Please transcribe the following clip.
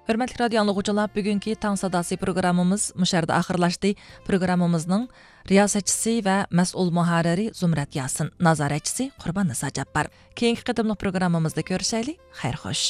Hörmətli radio anlıqçılar, bugünkü Tang Sadası programımız müşərdə axırlaşdı. Programımızın riyasətçisi və məsul muharriri Zumrat Yasin, nazaretçisi Qurban Nisa Cabbar. Keyinki qıdımlıq programımızda görüşəli. Xeyr xoş.